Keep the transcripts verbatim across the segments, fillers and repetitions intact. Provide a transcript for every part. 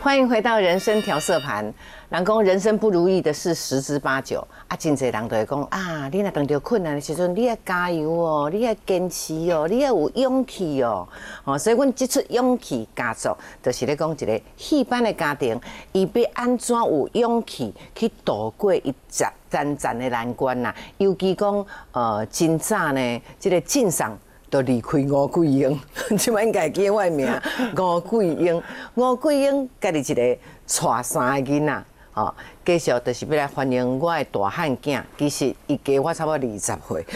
欢迎回到人生调色盘。人讲人生不如意的事十之八九，啊，真侪人都会讲啊，你若遇到困难的时阵，你要加油哦，你要坚持哦，你要有勇气哦。哦，所以阮这出勇气家族，就是咧讲一个戏班的家庭，伊要安怎有勇气去度过一战战战的难关呐？尤其讲呃，真早呢，这个晋上。就离开吴桂英，即摆应该记我的名吴桂英。吴桂英家己一个带三个囡仔，哦，继续就是要来欢迎我的大汉囝。其实伊加我差不多二十岁。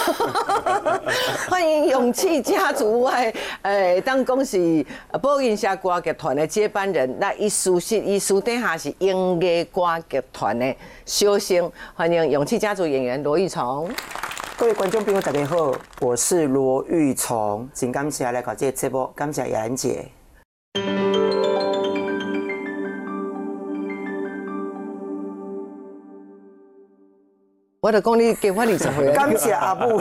欢迎勇气家族的诶，当讲是宝音社歌剧团的接班人。那伊属是伊属底下是音乐歌剧团的小生。欢迎勇气家族演员罗玉崇。 各位观众朋友，大家好，我是罗玉崇，真感谢来搞这个节目，感谢雅兰姐。 我就讲你加我二十岁。 感谢阿母。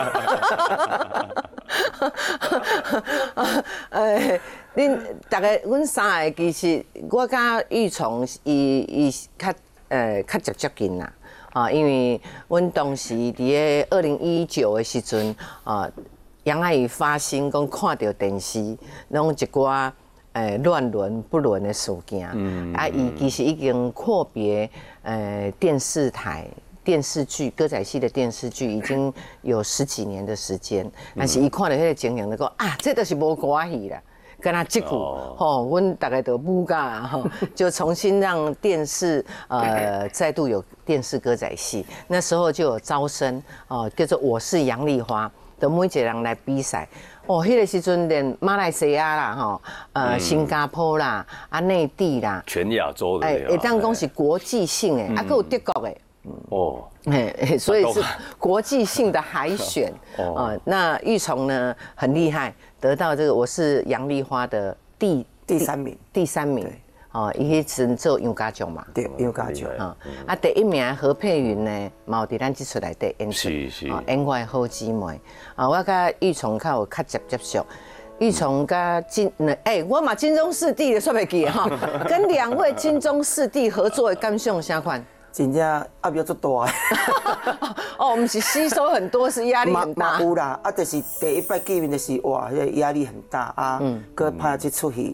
呃，恁大概阮三个其实我甲玉崇伊伊较呃较接接近啦。啊，因为阮当时伫个二零一九的时阵，啊，杨阿姨发心讲看到电视，拢一寡诶乱伦不伦的事件，嗯，啊，伊其实已经阔别呃电视台电视剧歌仔戏的电视剧已经有十几年的时间，但是伊看到迄个情形，就讲啊，这都是无关系啦。跟他接骨，吼，阮大概都不噶，吼，就重新让电视呃再度有电视歌仔戏。那时候就有招生，哦，叫做我是杨丽花的每一个人来比赛。哦，迄个时阵连马来西亚啦，吼，呃，新加坡啦，啊，内地啦， 全亚洲的， 哎，会当讲是国际性的，啊，还有德国的。 哦， 哎，所以是国际性的海选啊。那玉崇呢很厉害，得到这个我是杨丽花的第第三名， 第三名哦，伊迄阵做杨家奖嘛， 对，杨家奖啊。啊，第一名何佩云呢，嘛有伫咱这出内底演出， 是是， 演我的好姊妹啊。我甲玉崇较有较接接触。玉崇甲金，哎，我嘛金钟四弟的算袂记哈，跟两位金钟四弟合作的感想啥款？ 真正压力足大。 哦，我们是吸收很多，是压力很大。 有啦，啊，就是第一摆见面就是哇，压力很大啊。嗯。搁拍这出戏，